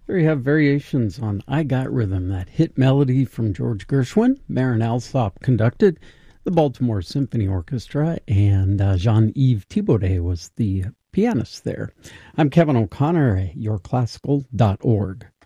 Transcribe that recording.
There you have variations on I Got Rhythm, that hit melody from George Gershwin. Marin Alsop conducted the Baltimore Symphony Orchestra, and Jean-Yves Thibaudet was the pianist there. I'm Kevin O'Connor at yourclassical.org.